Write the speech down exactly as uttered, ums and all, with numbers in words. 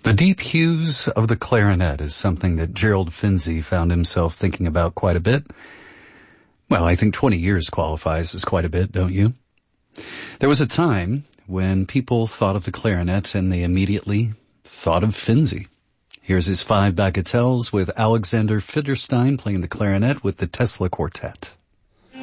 The deep hues of the clarinet is something that Gerald Finzi found himself thinking about quite a bit. Well, I think twenty years qualifies as quite a bit, don't you? There was a time when people thought of the clarinet and they immediately thought of Finzi. Here's his five bagatelles with Alexander Fitterstein playing the clarinet with the Tesla Quartet.